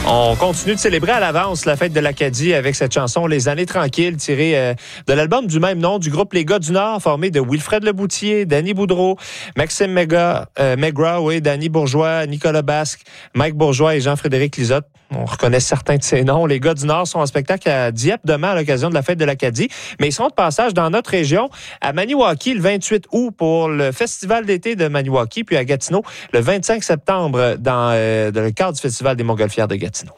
On continue de célébrer à l'avance la fête de l'Acadie avec cette chanson « Les années tranquilles » tirée de l'album du même nom du groupe Les Gars du Nord, formé de Wilfred Leboutier, Danny Boudreau, Maxime McGraw, Danny Bourgeois, Nicolas Basque, Mike Bourgeois et Jean-Frédéric Lizotte. On reconnaît certains de ces noms. Les Gars du Nord sont en spectacle à Dieppe demain à l'occasion de la fête de l'Acadie, mais ils seront de passage dans notre région à Maniwaki le 28 août pour le festival d'été de Maniwaki, puis à Gatineau le 25 septembre dans le cadre du festival des Montgolfières de Gatineau.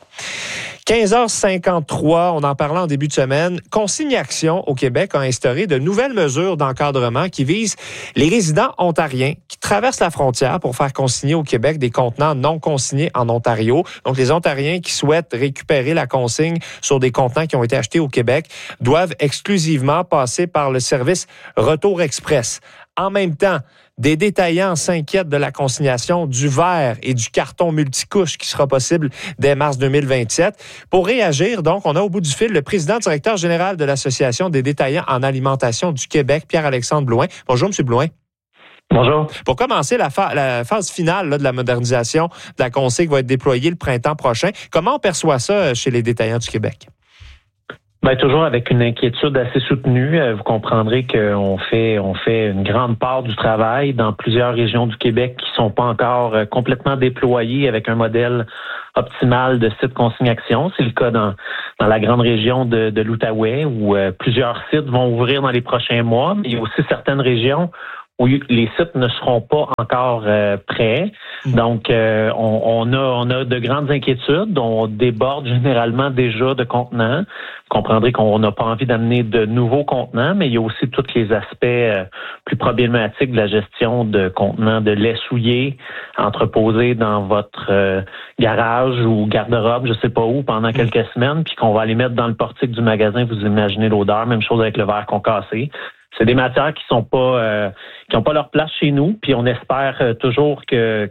15h53, on en parlait en début de semaine. Consigne Action au Québec a instauré de nouvelles mesures d'encadrement qui visent les résidents ontariens qui traversent la frontière pour faire consigner au Québec des contenants non consignés en Ontario. Donc, les Ontariens qui souhaitent récupérer la consigne sur des contenants qui ont été achetés au Québec doivent exclusivement passer par le service Retour Express. En même temps, des détaillants s'inquiètent de la consignation du verre et du carton multicouche qui sera possible dès mars 2027. Pour réagir, donc, on a au bout du fil le président directeur général de l'Association des détaillants en alimentation du Québec, Pierre-Alexandre Blouin. Bonjour, M. Blouin. Bonjour. Pour commencer la phase finale de la modernisation de la consigne va être déployée le printemps prochain. Comment on perçoit ça chez les détaillants du Québec? Bien, toujours avec une inquiétude assez soutenue. Vous comprendrez qu'on fait une grande part du travail dans plusieurs régions du Québec qui sont pas encore complètement déployées avec un modèle optimal de site consignation. C'est le cas dans la grande région de l'Outaouais où plusieurs sites vont ouvrir dans les prochains mois, mais il y a aussi certaines régions où les sites ne seront pas encore prêts. Donc, on a de grandes inquiétudes. On déborde généralement déjà de contenants. Vous comprendrez qu'on n'a pas envie d'amener de nouveaux contenants, mais il y a aussi tous les aspects plus problématiques de la gestion de contenants de lait souillé entreposés dans votre garage ou garde-robe, je sais pas où, pendant quelques semaines, puis qu'on va aller mettre dans le portique du magasin. Vous imaginez l'odeur. Même chose avec le verre concassé. C'est des matières qui n'ont pas leur place chez nous, puis on espère toujours que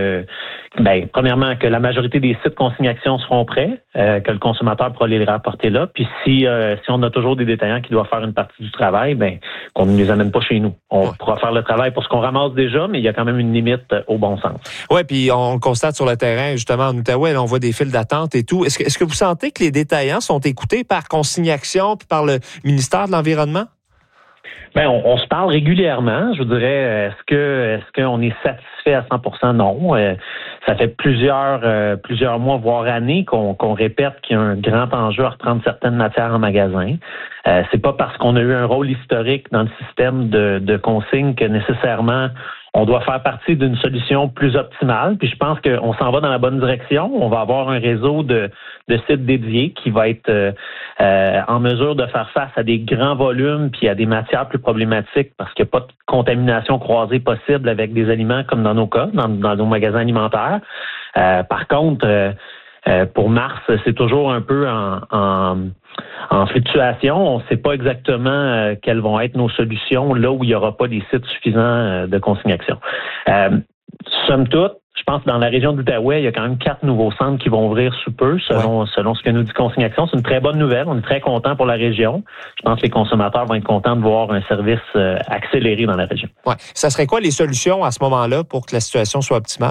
premièrement que la majorité des sites consignation seront prêts, que le consommateur pourra les rapporter là, puis si on a toujours des détaillants qui doivent faire une partie du travail, qu'on ne les amène pas chez nous. On pourra faire le travail pour ce qu'on ramasse déjà, mais il y a quand même une limite au bon sens. Oui, puis on constate sur le terrain, justement, en Outaouais, on voit des files d'attente et tout. Est-ce que vous sentez que les détaillants sont écoutés par Consigne Action puis par le ministère de l'Environnement? On se parle régulièrement. Je vous dirais, est-ce qu'on est satisfait à 100%? Non. Ça fait plusieurs mois, voire années, qu'on répète qu'il y a un grand enjeu à reprendre certaines matières en magasin. C'est pas parce qu'on a eu un rôle historique dans le système de consigne que nécessairement on doit faire partie d'une solution plus optimale. Puis je pense qu'on s'en va dans la bonne direction. On va avoir un réseau de sites dédiés qui va être en mesure de faire face à des grands volumes puis à des matières plus problématiques parce qu'il n'y a pas de contamination croisée possible avec des aliments comme dans nos cas, dans nos magasins alimentaires. Par contre, pour mars, c'est toujours un peu en fluctuation. On ne sait pas exactement quelles vont être nos solutions là où il n'y aura pas des sites suffisants de consignation. Somme toute, je pense que dans la région de l'Outaouais, il y a quand même 4 nouveaux centres qui vont ouvrir sous peu, selon ce que nous dit Consignation. C'est une très bonne nouvelle. On est très contents pour la région. Je pense que les consommateurs vont être contents de voir un service accéléré dans la région. Ouais. Ça serait quoi les solutions à ce moment-là pour que la situation soit optimale?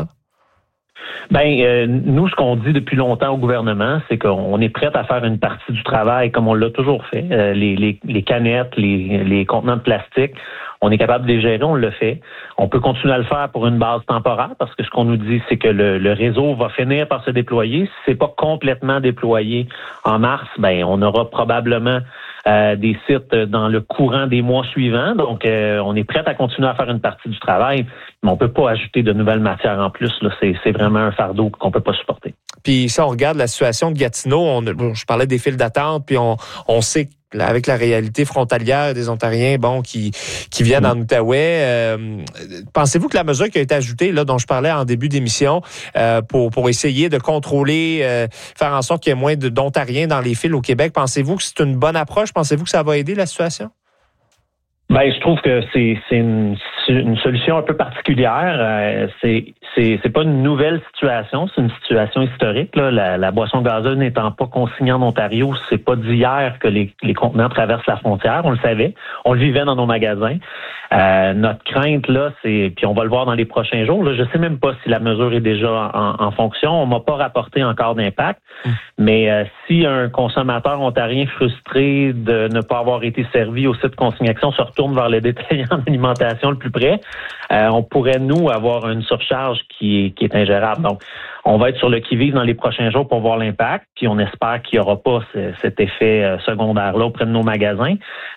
Nous, ce qu'on dit depuis longtemps au gouvernement, c'est qu'on est prêt à faire une partie du travail comme on l'a toujours fait. Les canettes, les contenants de plastique, on est capable de les gérer, on le fait. On peut continuer à le faire pour une base temporaire parce que ce qu'on nous dit, c'est que le réseau va finir par se déployer. Si c'est pas complètement déployé en mars, on aura probablement des sites dans le courant des mois suivants. Donc, on est prêt à continuer à faire une partie du travail, mais on peut pas ajouter de nouvelles matières en plus. Là, c'est vraiment un fardeau qu'on peut pas supporter. Puis si on regarde la situation de Gatineau, je parlais des files d'attente, puis on sait avec la réalité frontalière des Ontariens, qui viennent en Outaouais. Pensez-vous que la mesure qui a été ajoutée, là, dont je parlais en début d'émission, pour essayer de contrôler, faire en sorte qu'il y ait moins d'Ontariens dans les files au Québec, pensez-vous que c'est une bonne approche? Pensez-vous que ça va aider la situation? Je trouve que c'est une une solution un peu particulière. C'est pas une nouvelle situation, c'est une situation historique. Là. La boisson gazeuse n'étant pas consignée en Ontario, c'est pas d'hier que les contenants traversent la frontière. On le savait, on le vivait dans nos magasins. Notre crainte là, puis on va le voir dans les prochains jours. Là, je sais même pas si la mesure est déjà en fonction. On m'a pas rapporté encore d'impact. Mais si un consommateur ontarien frustré de ne pas avoir été servi au site de consignation se retourne vers le détaillant d'alimentation le plus près, on pourrait, nous, avoir une surcharge qui est ingérable. Donc, on va être sur le qui-vive dans les prochains jours pour voir l'impact, puis on espère qu'il n'y aura pas cet effet secondaire-là auprès de nos magasins.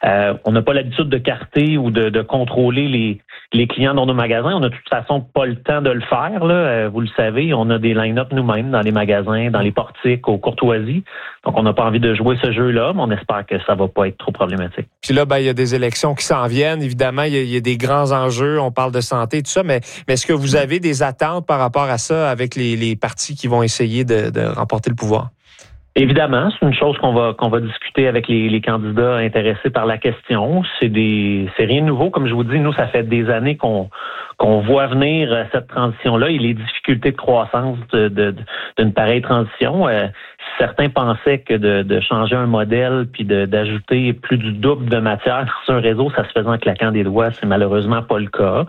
On n'a pas l'habitude de carter ou de contrôler les clients dans nos magasins. On n'a de toute façon pas le temps de le faire. Là. Vous le savez, on a des line-up nous-mêmes dans les magasins, dans les portiques, aux courtoisies. Donc, on n'a pas envie de jouer ce jeu-là, mais on espère que ça va pas être trop problématique. Puis là, il y a des élections qui s'en viennent. Évidemment, il y a des grands enjeux. On parle de santé, tout ça. Mais est-ce que vous avez des attentes par rapport à ça avec les partis qui vont essayer de remporter le pouvoir? Évidemment, c'est une chose qu'on va discuter avec les candidats intéressés par la question. C'est rien de nouveau. Comme je vous dis, nous, ça fait des années qu'on voit venir cette transition-là et les difficultés de croissance d'une pareille transition. Certains pensaient que de changer un modèle puis d'ajouter plus du double de matière sur un réseau, ça se faisait en claquant des doigts. C'est malheureusement pas le cas.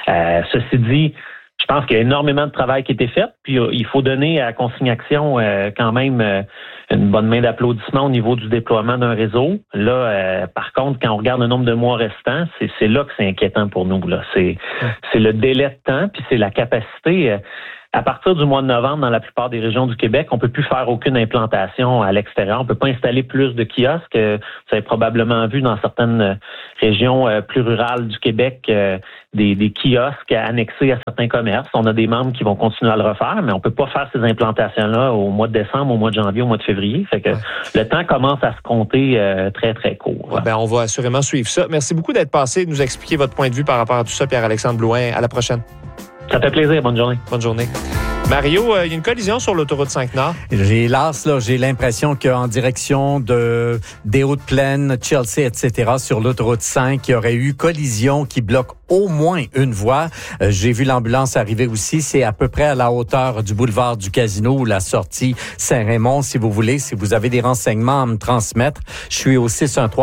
Ceci dit, je pense qu'il y a énormément de travail qui a été fait, puis il faut donner à Consignation quand même une bonne main d'applaudissement au niveau du déploiement d'un réseau. Là, par contre, quand on regarde le nombre de mois restants, c'est là que c'est inquiétant pour nous. Là, c'est le délai de temps, puis c'est la capacité. À partir du mois de novembre, dans la plupart des régions du Québec, on peut plus faire aucune implantation à l'extérieur. On peut pas installer plus de kiosques. Vous avez probablement vu dans certaines régions plus rurales du Québec des kiosques annexés à certains commerces. On a des membres qui vont continuer à le refaire, mais on peut pas faire ces implantations-là au mois de décembre, au mois de janvier, au mois de février. Fait que le temps commence à se compter très, très court. On va assurément suivre ça. Merci beaucoup d'être passé et de nous expliquer votre point de vue par rapport à tout ça, Pierre-Alexandre Blouin. À la prochaine. Ça fait plaisir. Bonne journée. Bonne journée. Mario, il y a une collision sur l'autoroute 5 Nord. Hélas, là, j'ai l'impression qu'en direction des Hautes-Plaines, Chelsea, etc., sur l'autoroute 5, il y aurait eu collision qui bloque au moins une voie. J'ai vu l'ambulance arriver aussi. C'est à peu près à la hauteur du boulevard du Casino ou la sortie Saint-Raymond, si vous voulez. Si vous avez des renseignements à me transmettre, je suis au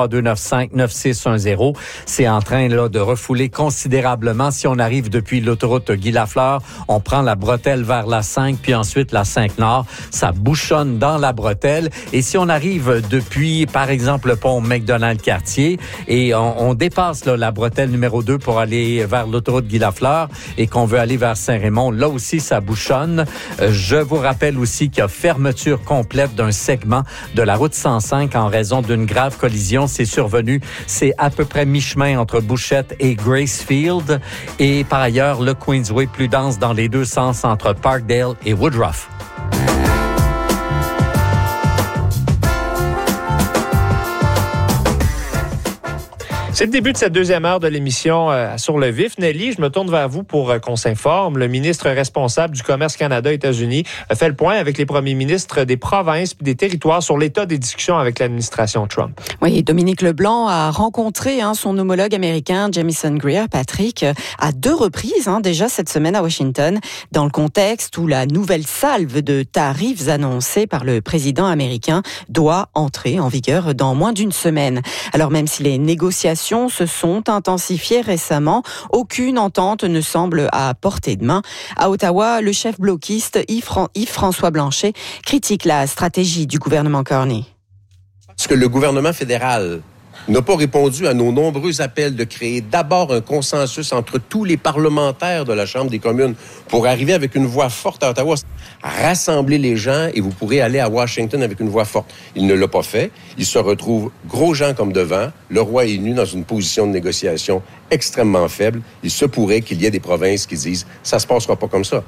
613-295-9610. C'est en train là de refouler considérablement. Si on arrive depuis l'autoroute Guy-Lafleur, on prend la bretelle vers la 5, puis ensuite la 5 Nord. Ça bouchonne dans la bretelle. Et si on arrive depuis, par exemple, le pont McDonald-Cartier, et on dépasse là, la bretelle numéro 2 pour aller vers l'autoroute Guy-Lafleur et qu'on veut aller vers Saint-Raymond, là aussi, ça bouchonne. Je vous rappelle aussi qu'il y a fermeture complète d'un segment de la route 105 en raison d'une grave collision. C'est survenu. C'est à peu près mi-chemin entre Bouchette et Gracefield. Et par ailleurs, le Queensway plus dense dans les deux sens entre Parkdale et Woodruff. C'est le début de cette deuxième heure de l'émission Sur le vif. Nelly, je me tourne vers vous pour qu'on s'informe. Le ministre responsable du Commerce Canada-États-Unis a fait le point avec les premiers ministres des provinces et des territoires sur l'état des discussions avec l'administration Trump. Oui, Dominique Leblanc a rencontré son homologue américain Jamieson Greer, Patrick, à 2 reprises déjà cette semaine à Washington, dans le contexte où la nouvelle salve de tarifs annoncée par le président américain doit entrer en vigueur dans moins d'une semaine. Alors même si les négociations se sont intensifiées récemment, aucune entente ne semble à portée de main. À Ottawa, le chef bloquiste Yves-François Blanchet critique la stratégie du gouvernement Carney. Parce que le gouvernement fédéral n'a pas répondu à nos nombreux appels de créer d'abord un consensus entre tous les parlementaires de la Chambre des communes pour arriver avec une voix forte à Ottawa. Rassembler les gens et vous pourrez aller à Washington avec une voix forte. Il ne l'a pas fait. Il se retrouve gros gens comme devant. Le roi est nu dans une position de négociation extrêmement faible. Il se pourrait qu'il y ait des provinces qui disent « ça se passera pas comme ça ».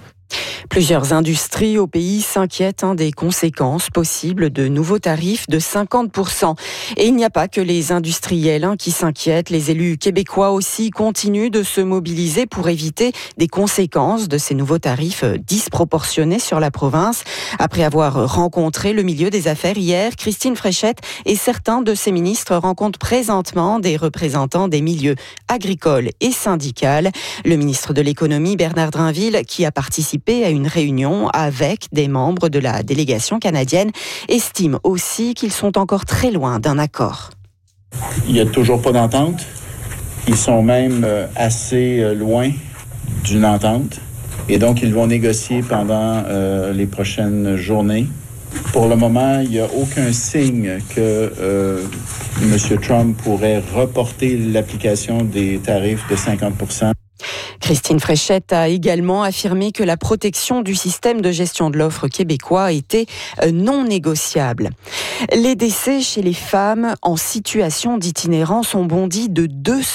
Plusieurs industries au pays s'inquiètent des conséquences possibles de nouveaux tarifs de 50%. Et il n'y a pas que les industriels qui s'inquiètent. Les élus québécois aussi continuent de se mobiliser pour éviter des conséquences de ces nouveaux tarifs disproportionnés sur la province. Après avoir rencontré le milieu des affaires hier, Christine Fréchette et certains de ses ministres rencontrent présentement des représentants des milieux agricoles et syndicales. Le ministre de l'économie, Bernard Drinville, qui a participé à une réunion avec des membres de la délégation canadienne, estime aussi qu'ils sont encore très loin d'un accord. Il n'y a toujours pas d'entente. Ils sont même assez loin d'une entente. Et donc, ils vont négocier pendant les prochaines journées. Pour le moment, il n'y a aucun signe que M. Trump pourrait reporter l'application des tarifs de 50%. Christine Fréchette a également affirmé que la protection du système de gestion de l'offre québécois était non négociable. Les décès chez les femmes en situation d'itinérance ont bondi de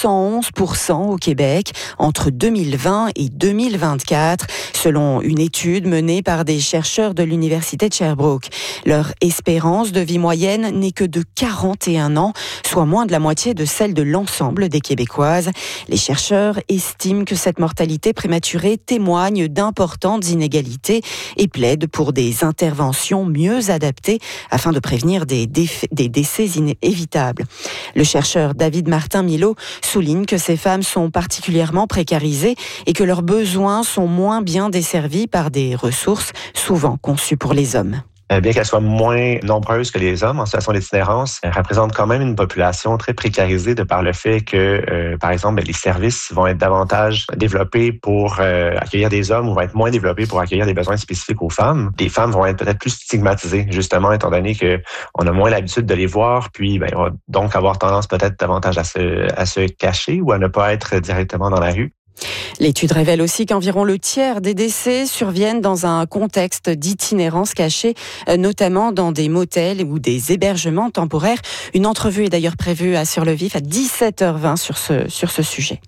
211% au Québec entre 2020 et 2024, selon une étude menée par des chercheurs de l'Université de Sherbrooke. Leur espérance de vie moyenne n'est que de 41 ans, soit moins de la moitié de celle de l'ensemble des Québécoises. Les chercheurs estiment que cette mortalité prématurée témoigne d'importantes inégalités et plaide pour des interventions mieux adaptées afin de prévenir des décès inévitables. Le chercheur David Martin-Milo souligne que ces femmes sont particulièrement précarisées et que leurs besoins sont moins bien desservis par des ressources souvent conçues pour les hommes. Bien qu'elles soient moins nombreuses que les hommes en situation d'itinérance, elles représentent quand même une population très précarisée de par le fait que, par exemple, les services vont être davantage développés pour accueillir des hommes ou vont être moins développés pour accueillir des besoins spécifiques aux femmes. Les femmes vont être peut-être plus stigmatisées, justement, étant donné que on a moins l'habitude de les voir, puis on va donc avoir tendance peut-être davantage à se cacher ou à ne pas être directement dans la rue. L'étude révèle aussi qu'environ le tiers des décès surviennent dans un contexte d'itinérance cachée, notamment dans des motels ou des hébergements temporaires. Une entrevue est d'ailleurs prévue à Sur le Vif à 17h20 sur ce sujet.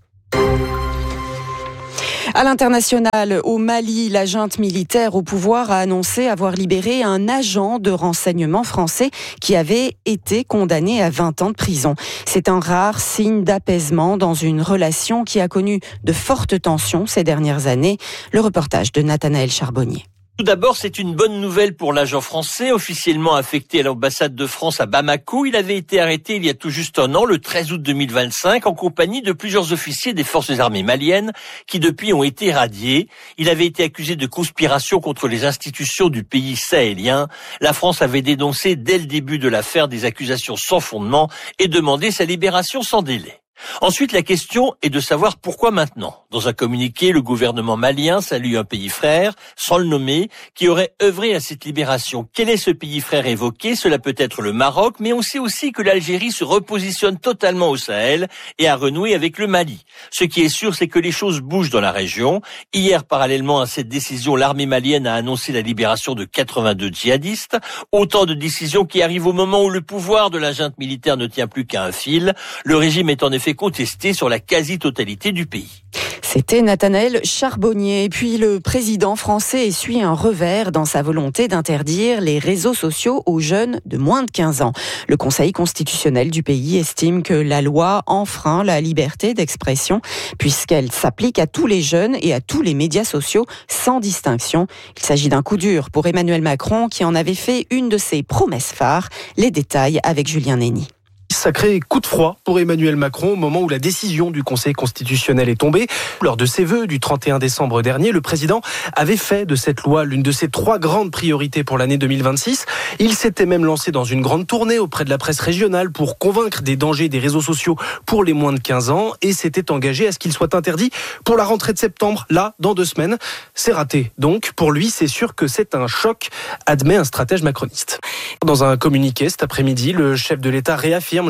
À l'international, au Mali, la junte militaire au pouvoir a annoncé avoir libéré un agent de renseignement français qui avait été condamné à 20 ans de prison. C'est un rare signe d'apaisement dans une relation qui a connu de fortes tensions ces dernières années. Le reportage de Nathanaël Charbonnier. Tout d'abord, c'est une bonne nouvelle pour l'agent français, officiellement affecté à l'ambassade de France à Bamako. Il avait été arrêté il y a tout juste un an, le 13 août 2025, en compagnie de plusieurs officiers des forces armées maliennes qui depuis ont été radiés. Il avait été accusé de conspiration contre les institutions du pays sahélien. La France avait dénoncé dès le début de l'affaire des accusations sans fondement et demandé sa libération sans délai. Ensuite, la question est de savoir pourquoi maintenant. Dans un communiqué, le gouvernement malien salue un pays frère, sans le nommer, qui aurait œuvré à cette libération. Quel est ce pays frère évoqué? Cela peut être le Maroc, mais on sait aussi que l'Algérie se repositionne totalement au Sahel et a renoué avec le Mali. Ce qui est sûr, c'est que les choses bougent dans la région. Hier, parallèlement à cette décision, l'armée malienne a annoncé la libération de 82 djihadistes. Autant de décisions qui arrivent au moment où le pouvoir de la junte militaire ne tient plus qu'à un fil. Le régime est en effet contesté sur la quasi-totalité du pays. C'était Nathanaël Charbonnier. Et puis le président français essuie un revers dans sa volonté d'interdire les réseaux sociaux aux jeunes de moins de 15 ans. Le Conseil constitutionnel du pays estime que la loi enfreint la liberté d'expression puisqu'elle s'applique à tous les jeunes et à tous les médias sociaux sans distinction. Il s'agit d'un coup dur pour Emmanuel Macron qui en avait fait une de ses promesses phares. Les détails avec Julien Nény. Sacré coup de froid pour Emmanuel Macron au moment où la décision du Conseil constitutionnel est tombée. Lors de ses vœux du 31 décembre dernier, le président avait fait de cette loi l'une de ses 3 grandes priorités pour l'année 2026. Il s'était même lancé dans une grande tournée auprès de la presse régionale pour convaincre des dangers des réseaux sociaux pour les moins de 15 ans et s'était engagé à ce qu'il soit interdit pour la rentrée de septembre, là, dans 2 semaines. C'est raté. Donc, pour lui, c'est sûr que c'est un choc, admet un stratège macroniste. Dans un communiqué cet après-midi, le chef de l'État réaffirme,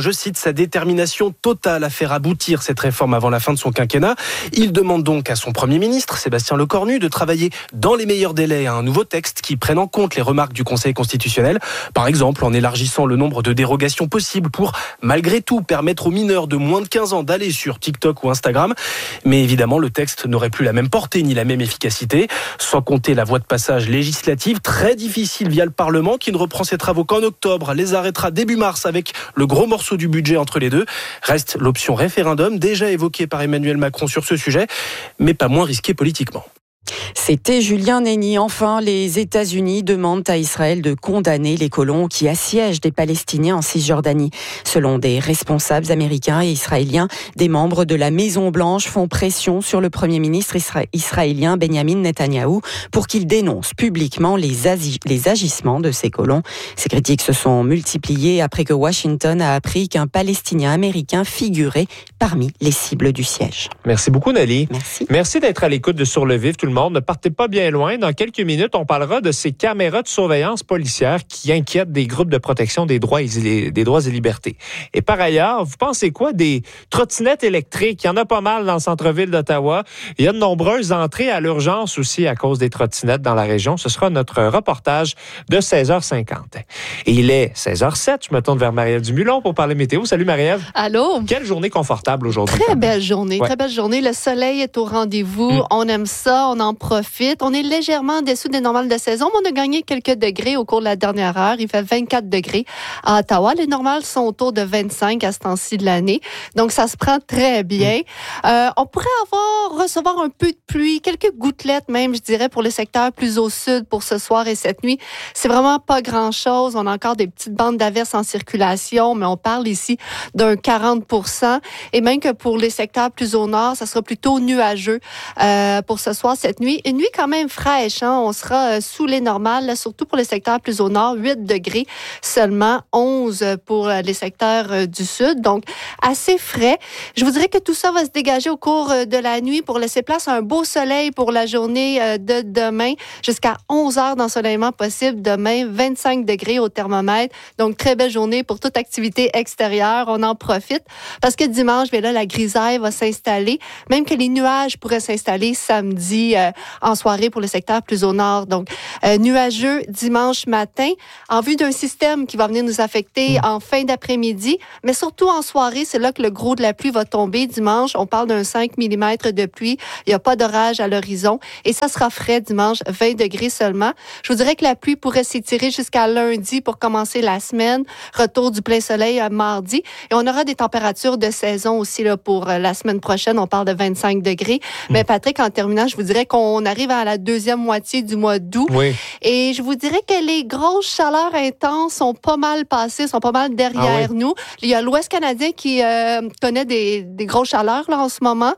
je cite, sa détermination totale à faire aboutir cette réforme avant la fin de son quinquennat. Il demande donc à son Premier ministre, Sébastien Lecornu, de travailler dans les meilleurs délais à un nouveau texte qui prenne en compte les remarques du Conseil constitutionnel. Par exemple, en élargissant le nombre de dérogations possibles pour, malgré tout, permettre aux mineurs de moins de 15 ans d'aller sur TikTok ou Instagram. Mais évidemment, le texte n'aurait plus la même portée ni la même efficacité. Sans compter la voie de passage législative, très difficile via le Parlement, qui ne reprend ses travaux qu'en octobre, les arrêtera début mars avec le gros morceau du budget entre les deux. Reste l'option référendum, déjà évoquée par Emmanuel Macron sur ce sujet, mais pas moins risquée politiquement. C'était Julien Nenny. Enfin, les États-Unis demandent à Israël de condamner les colons qui assiègent des Palestiniens en Cisjordanie. Selon des responsables américains et israéliens, des membres de la Maison-Blanche font pression sur le Premier ministre israélien Benjamin Netanyahou pour qu'il dénonce publiquement les agissements de ces colons. Ces critiques se sont multipliées après que Washington a appris qu'un Palestinien américain figurait parmi les cibles du siège. Merci beaucoup, Nelly. Merci d'être à l'écoute de Sur le Vif, tout le monde. Ne partez pas bien loin. Dans quelques minutes, on parlera de ces caméras de surveillance policière qui inquiètent des groupes de protection des droits et libertés. Et par ailleurs, vous pensez quoi des trottinettes électriques? Il y en a pas mal dans le centre-ville d'Ottawa. Il y a de nombreuses entrées à l'urgence aussi à cause des trottinettes dans la région. Ce sera notre reportage de 16h50. Et il est 16h07. Je me tourne vers Marie-Ève Dumulon pour parler météo. Salut Marie-Ève. Allô. Quelle journée confortable aujourd'hui. Très belle journée. Ouais. Très belle journée. Le soleil est au rendez-vous. On aime ça. On en profite. On est légèrement en dessous des normales de saison, mais on a gagné quelques degrés au cours de la dernière heure. Il fait 24 degrés à Ottawa. Les normales sont autour de 25 à ce temps-ci de l'année. Donc, ça se prend très bien. On pourrait recevoir un peu de pluie, quelques gouttelettes même, je dirais, pour les secteurs plus au sud pour ce soir et cette nuit. C'est vraiment pas grand-chose. On a encore des petites bandes d'averses en circulation, mais on parle ici d'un 40%. Et même que pour les secteurs plus au nord, ça sera plutôt nuageux pour ce soir, cette nuit. Une nuit quand même fraîche. Hein? On sera sous les normales, là, surtout pour les secteurs plus au nord. 8 degrés seulement, 11 pour les secteurs du sud. Donc, assez frais. Je vous dirais que tout ça va se dégager au cours de la nuit pour laisser place à un beau soleil pour la journée de demain. Jusqu'à 11 heures d'ensoleillement possible. Demain, 25 degrés au thermomètre. Donc, très belle journée pour toute activité extérieure. On en profite parce que dimanche, bien là, la grisaille va s'installer. Même que les nuages pourraient s'installer samedi en soirée pour le secteur plus au nord. Donc, nuageux dimanche matin en vue d'un système qui va venir nous affecter en fin d'après-midi. Mais surtout en soirée, c'est là que le gros de la pluie va tomber dimanche. On parle d'un 5 mm de pluie. Il n'y a pas d'orage à l'horizon. Et ça sera frais dimanche, 20 degrés seulement. Je vous dirais que la pluie pourrait s'étirer jusqu'à lundi pour commencer la semaine. Retour du plein soleil à mardi. Et on aura des températures de saison aussi là, pour la semaine prochaine. On parle de 25 degrés. Mais Patrick, en terminant, je vous dirais qu'on arrive à la deuxième moitié du mois d'août. Oui. Et je vous dirais que les grosses chaleurs intenses sont pas mal passées, sont pas mal derrière nous. Il y a l'Ouest canadien qui connaît des grosses chaleurs là, en ce moment.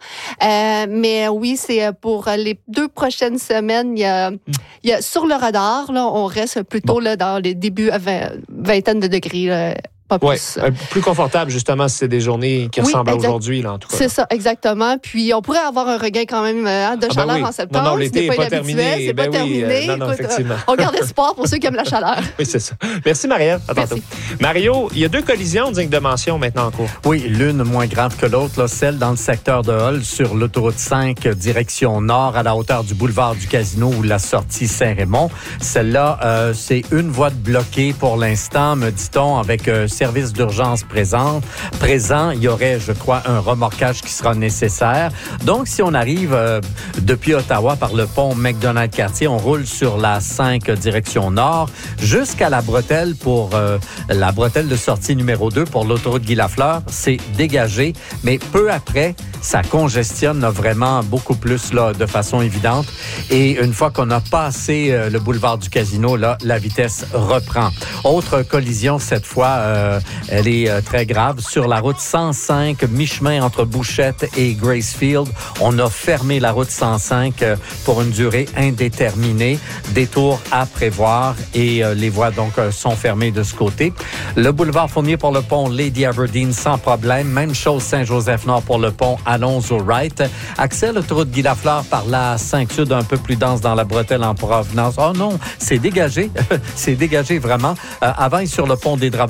Mais oui, c'est pour les 2 prochaines semaines. Il y a sur le radar, là, on reste plutôt là, dans les débuts à vingtaine de degrés. Là. Oui, plus confortable, justement, si c'est des journées qui ressemblent à aujourd'hui, là, en tout cas. C'est ça, exactement. Puis, on pourrait avoir un regain quand même de chaleur en septembre. Non, l'été n'est pas terminé. C'est pas terminé. Non, effectivement. On garde espoir pour ceux qui aiment la chaleur. Oui, c'est ça. Merci, Marie-Ève. À tantôt. Mario, il y a 2 collisions dignes de mention maintenant en cours. Oui, l'une moins grave que l'autre, là, celle dans le secteur de Hull sur l'autoroute 5, direction nord, à la hauteur du boulevard du Casino ou la sortie Saint-Raymond. Celle-là, c'est une voie de bloquée pour l'instant, me dit-on, avec service d'urgence présent. Il y aurait, je crois, un remorquage qui sera nécessaire. Donc, si on arrive depuis Ottawa par le pont McDonald-Cartier, on roule sur la 5 direction nord jusqu'à la bretelle pour la bretelle de sortie numéro 2 pour l'autoroute Guy-Lafleur. C'est dégagé, mais peu après, ça congestionne là, vraiment beaucoup plus là, de façon évidente. Et une fois qu'on a passé le boulevard du Casino, là, la vitesse reprend. Autre collision, cette fois, elle est très grave. Sur la route 105, mi-chemin entre Bouchette et Gracefield, on a fermé la route 105 pour une durée indéterminée. Détour à prévoir et les voies donc sont fermées de ce côté. Le boulevard Fournier pour le pont Lady Aberdeen sans problème. Même chose Saint-Joseph-Nord pour le pont Alonzo-Wright. Accès à l'autoroute Guy-Lafleur par la 5 Sud un peu plus dense dans la bretelle en provenance. Oh non, c'est dégagé. C'est dégagé vraiment. Avant, sur le pont des Draveurs, un peu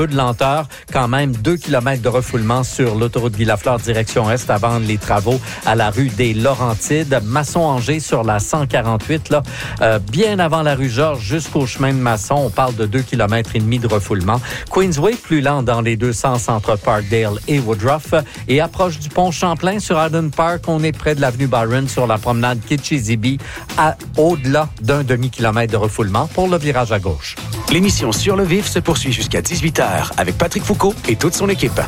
de lenteur. Quand même 2 km de refoulement sur l'autoroute Guy Lafleur direction Est avant les travaux à la rue des Laurentides. Masson-Angers sur la 148, là, bien avant la rue Georges jusqu'au chemin de Masson. On parle de 2 km et demi de refoulement. Queensway, plus lent dans les deux sens entre Parkdale et Woodruff. Et approche du pont Champlain sur Haddon Park. On est près de l'avenue Byron sur la promenade Kitchizibi à au-delà d'un demi-kilomètre de refoulement pour le virage à gauche. L'émission Sur le Vif se poursuit jusqu'à 18h avec Patrick Foucault et toute son équipe.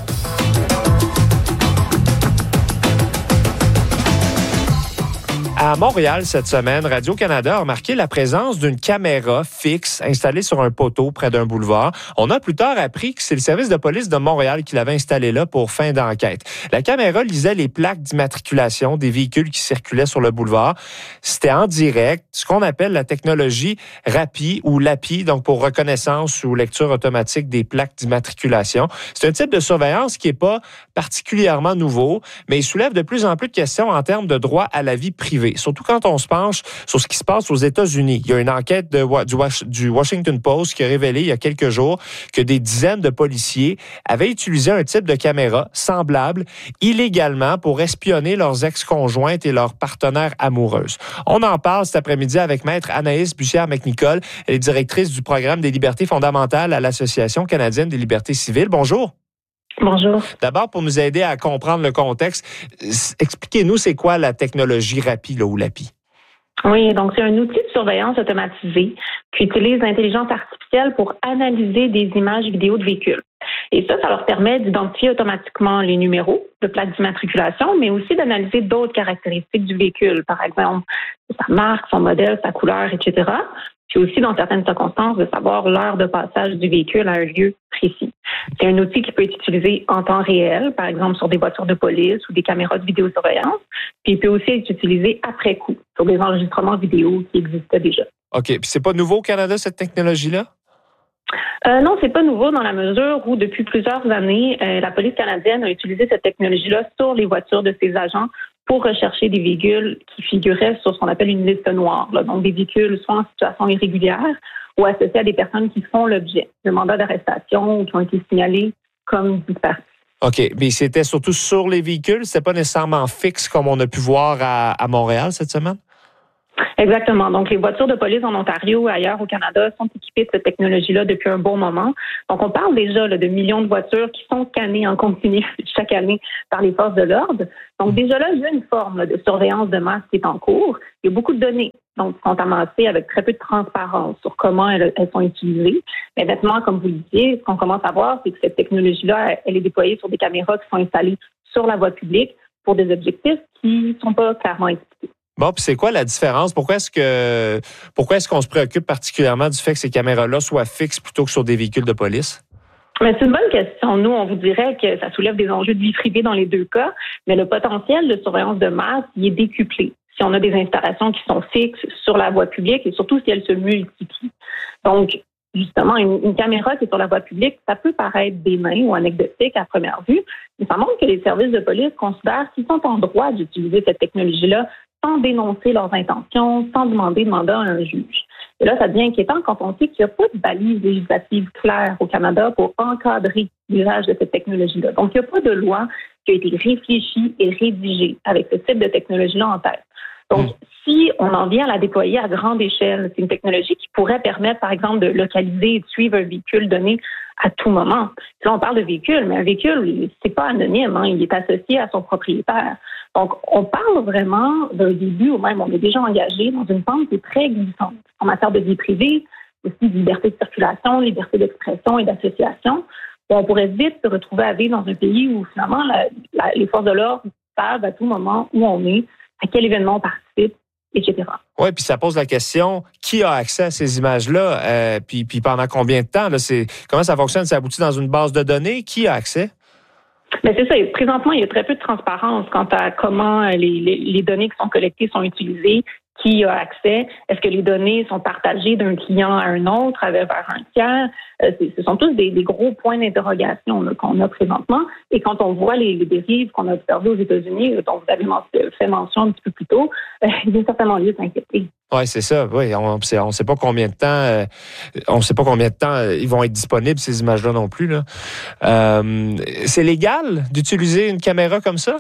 À Montréal, cette semaine, Radio-Canada a remarqué la présence d'une caméra fixe installée sur un poteau près d'un boulevard. On a plus tard appris que c'est le service de police de Montréal qui l'avait installée là pour fin d'enquête. La caméra lisait les plaques d'immatriculation des véhicules qui circulaient sur le boulevard. C'était en direct, ce qu'on appelle la technologie RAPI ou LAPI, donc pour reconnaissance ou lecture automatique des plaques d'immatriculation. C'est un type de surveillance qui n'est pas particulièrement nouveau, mais il soulève de plus en plus de questions en termes de droit à la vie privée. Surtout quand on se penche sur ce qui se passe aux États-Unis. Il y a une enquête du Washington Post qui a révélé il y a quelques jours que des dizaines de policiers avaient utilisé un type de caméra semblable illégalement pour espionner leurs ex-conjointes et leurs partenaires amoureuses. On en parle cet après-midi avec Maître Anaïs Bussière-McNicol. Elle est directrice du programme des libertés fondamentales à l'Association canadienne des libertés civiles. Bonjour. Bonjour. D'abord, pour nous aider à comprendre le contexte, expliquez-nous c'est quoi la technologie RAPI là, ou LAPI? Oui, donc c'est un outil de surveillance automatisé qui utilise l'intelligence artificielle pour analyser des images vidéo de véhicules. Et ça leur permet d'identifier automatiquement les numéros de plaque d'immatriculation, mais aussi d'analyser d'autres caractéristiques du véhicule, par exemple sa marque, son modèle, sa couleur, etc. Puis aussi, dans certaines circonstances, de savoir l'heure de passage du véhicule à un lieu précis. C'est un outil qui peut être utilisé en temps réel, par exemple sur des voitures de police ou des caméras de vidéosurveillance. Puis il peut aussi être utilisé après coup, sur des enregistrements vidéo qui existaient déjà. OK. Puis c'est pas nouveau au Canada, cette technologie-là? Non, c'est pas nouveau dans la mesure où, depuis plusieurs années, la police canadienne a utilisé cette technologie-là sur les voitures de ses agents pour rechercher des véhicules qui figuraient sur ce qu'on appelle une liste noire. Là. Donc, des véhicules soit en situation irrégulière ou associés à des personnes qui font l'objet de mandats d'arrestation ou qui ont été signalés comme disparus. OK. Mais c'était surtout sur les véhicules? C'était pas nécessairement fixe comme on a pu voir à Montréal cette semaine? Exactement. Donc, les voitures de police en Ontario et ailleurs au Canada sont équipées de cette technologie-là depuis un bon moment. Donc, on parle déjà là, de millions de voitures qui sont scannées en continu chaque année par les forces de l'ordre. Donc, déjà là, il y a une forme là, de surveillance de masse qui est en cours. Il y a beaucoup de données donc, qui sont amassées avec très peu de transparence sur comment elles sont utilisées. Mais maintenant, comme vous le disiez, ce qu'on commence à voir, c'est que cette technologie-là, elle est déployée sur des caméras qui sont installées sur la voie publique pour des objectifs qui ne sont pas clairement expliqués. Bon, puis c'est quoi la différence? Pourquoi est-ce qu'on se préoccupe particulièrement du fait que ces caméras-là soient fixes plutôt que sur des véhicules de police? Mais c'est une bonne question. Nous, on vous dirait que ça soulève des enjeux de vie privée dans les deux cas, mais le potentiel de surveillance de masse, il est décuplé si on a des installations qui sont fixes sur la voie publique et surtout si elles se multiplient. Donc, justement, une caméra qui est sur la voie publique, ça peut paraître bénin ou anecdotique à première vue, mais ça montre que les services de police considèrent qu'ils sont en droit d'utiliser cette technologie-là sans dénoncer leurs intentions, sans demander de mandat à un juge. Et là, ça devient inquiétant quand on sait qu'il n'y a pas de balise législative claire au Canada pour encadrer l'usage de cette technologie-là. Donc, il n'y a pas de loi qui a été réfléchie et rédigée avec ce type de technologie-là en tête. Donc, si on en vient à la déployer à grande échelle, c'est une technologie qui pourrait permettre, par exemple, de localiser et de suivre un véhicule donné à tout moment. Là, on parle de véhicule, mais un véhicule, c'est pas anonyme, hein, il est associé à son propriétaire. Donc, on parle vraiment d'un début, ou même on est déjà engagé dans une pente qui est très glissante en matière de vie privée, aussi de liberté de circulation, liberté d'expression et d'association. On pourrait vite se retrouver à vivre dans un pays où, finalement, les forces de l'ordre savent à tout moment où on est, à quel événement on participe, etc. Oui, puis ça pose la question, qui a accès à ces images-là? Puis pendant combien de temps? Là, comment ça fonctionne? Ça aboutit dans une base de données? Qui a accès? Mais c'est ça. Présentement, il y a très peu de transparence quant à comment les données qui sont collectées sont utilisées, Qui a accès? Est-ce que les données sont partagées d'un client à un autre, vers un tiers? Ce sont tous des gros points d'interrogation là, qu'on a présentement. Et quand on voit les dérives qu'on a observées aux États-Unis, dont vous avez fait mention un petit peu plus tôt, il y a certainement lieu de s'inquiéter. Oui, c'est ça. Oui, on ne sait pas combien de temps. Ils vont être disponibles ces images-là non plus. Là. C'est légal d'utiliser une caméra comme ça?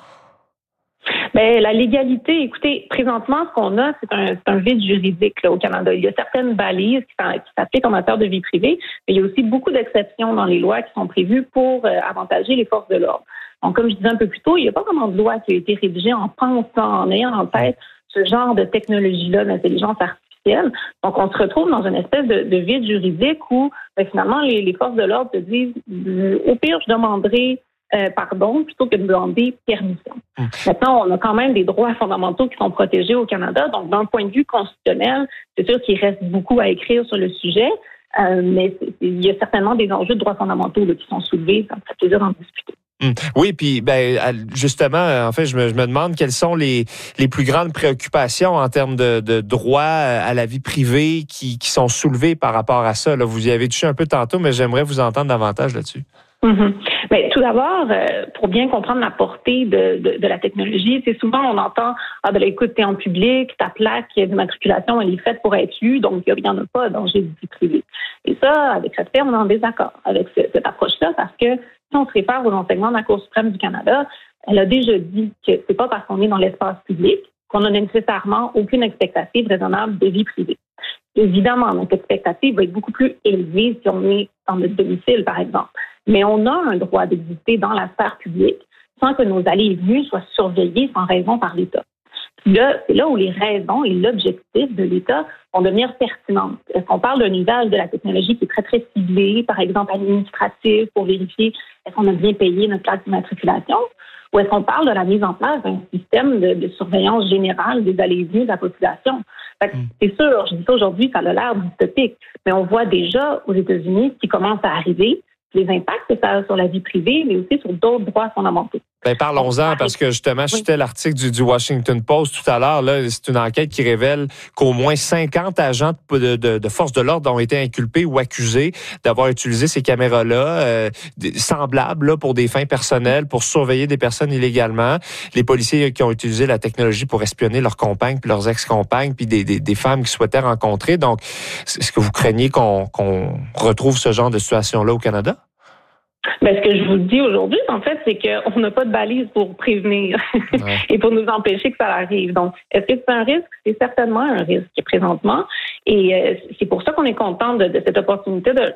Bien, la légalité, écoutez, présentement, ce qu'on a, c'est un vide juridique là, au Canada. Il y a certaines balises qui s'appliquent en matière de vie privée, mais il y a aussi beaucoup d'exceptions dans les lois qui sont prévues pour avantager les forces de l'ordre. Donc, comme je disais un peu plus tôt, il n'y a pas vraiment de loi qui a été rédigée en pensant, en ayant en tête ce genre de technologie-là, d'intelligence artificielle. Donc, on se retrouve dans une espèce de vide juridique où, finalement, les forces de l'ordre se disent, au pire, je demanderai pardon, plutôt que de demander permission. Maintenant, on a quand même des droits fondamentaux qui sont protégés au Canada. Donc, d'un point de vue constitutionnel, c'est sûr qu'il reste beaucoup à écrire sur le sujet, mais il y a certainement des enjeux de droits fondamentaux là, qui sont soulevés. Ça me fait plaisir d'en discuter. Oui, puis justement, en fait, je me demande quelles sont les plus grandes préoccupations en termes de droits à la vie privée qui sont soulevées par rapport à ça. Là, vous y avez touché un peu tantôt, mais j'aimerais vous entendre davantage là-dessus. Mm-hmm. Mais tout d'abord, pour bien comprendre la portée de la technologie, c'est souvent on entend écoute, t'es en public, ta plaque d'immatriculation elle est faite pour être lue, donc il n'y en a pas de danger de vie privée. Et ça, avec respect, on est en désaccord avec cette approche-là parce que si on se réfère aux enseignements de la Cour suprême du Canada, elle a déjà dit que c'est pas parce qu'on est dans l'espace public qu'on a nécessairement aucune expectative raisonnable de vie privée. Évidemment, notre expectative va être beaucoup plus élevée si on est dans notre domicile, par exemple. Mais on a un droit d'exister dans la sphère publique sans que nos allées et venues soient surveillées sans raison par l'État. Puis là, c'est là où les raisons et l'objectif de l'État vont devenir pertinentes. Est-ce qu'on parle d'un usage de la technologie qui est très, très ciblé, par exemple administratif, pour vérifier est-ce qu'on a bien payé notre plaque d'immatriculation? Ou est-ce qu'on parle de la mise en place d'un système de surveillance générale des allées et venues de la population? C'est sûr, je dis ça aujourd'hui, ça a l'air dystopique, mais on voit déjà aux États-Unis ce qui commence à arriver, les impacts que ça a sur la vie privée, mais aussi sur d'autres droits fondamentaux. Parlons-en, parce que justement, je citais l'article du Washington Post tout à l'heure. Là, c'est une enquête qui révèle qu'au moins 50 agents de force de l'ordre ont été inculpés ou accusés d'avoir utilisé ces caméras-là, semblables là, pour des fins personnelles, pour surveiller des personnes illégalement. Les policiers qui ont utilisé la technologie pour espionner leurs compagnes, puis leurs ex-compagnes, puis des femmes qui souhaitaient rencontrer. Donc, est-ce que vous craignez qu'on retrouve ce genre de situation-là au Canada? Ben, ce que je vous dis aujourd'hui, en fait, c'est qu'on n'a pas de balise pour prévenir et pour nous empêcher que ça arrive. Donc, est-ce que c'est un risque? C'est certainement un risque présentement. Et c'est pour ça qu'on est content de cette opportunité-là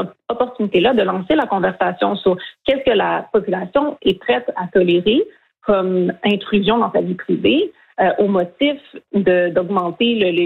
de lancer la conversation sur qu'est-ce que la population est prête à tolérer comme intrusion dans sa vie privée au motif d'augmenter